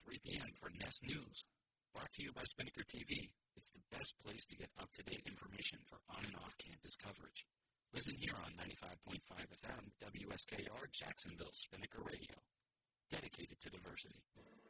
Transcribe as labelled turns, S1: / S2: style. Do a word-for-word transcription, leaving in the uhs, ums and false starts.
S1: three p.m. for Nest News. Brought to you by Spinnaker T V. It's the best place to get up-to-date information for on- and off-campus coverage. Listen here on ninety-five point five F M, W S K R, Jacksonville, Spinnaker Radio. Dedicated to diversity.